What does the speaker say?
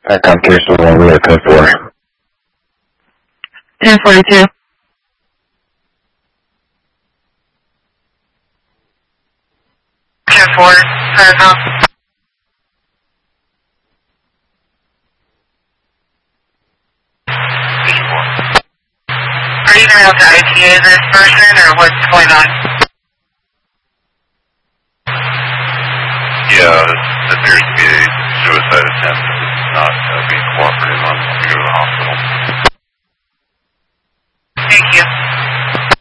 Icon case was on rear 10-4. 1042. Are you going to have to ITA this person, or what's going on? Yeah, this appears to be a suicide attempt. It's not being cooperative. I'm going to go to the hospital. Thank you.